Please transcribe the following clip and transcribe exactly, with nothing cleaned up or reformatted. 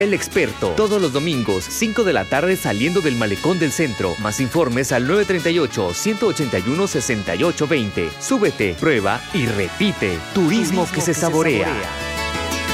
El Experto, todos los domingos, cinco de la tarde saliendo del Malecón del Centro. Más informes al nueve tres ocho, uno ocho uno, seis ocho dos cero. Súbete, prueba y repite. Turismo, Turismo que, se, que saborea. se saborea.